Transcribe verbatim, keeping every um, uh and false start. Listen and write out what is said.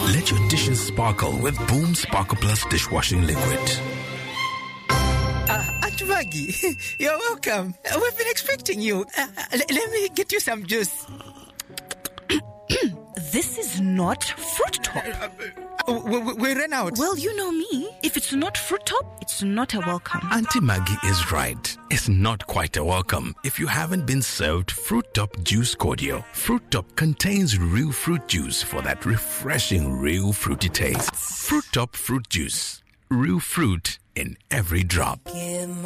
Let your dishes sparkle with Boom Sparkle Plus dishwashing liquid. Aunt Maggie, you're welcome. We've been expecting you. Uh, l- let me get you some juice. This is not Fruit Top. Uh, we, we, we ran out. Well, you know me. If it's not Fruit Top, it's not a welcome. Auntie Maggie is right. It's not quite a welcome if you haven't been served Fruit Top Juice Cordial. Fruit Top contains real fruit juice for that refreshing, real fruity taste. Fruit Top Fruit Juice. Real fruit in every drop.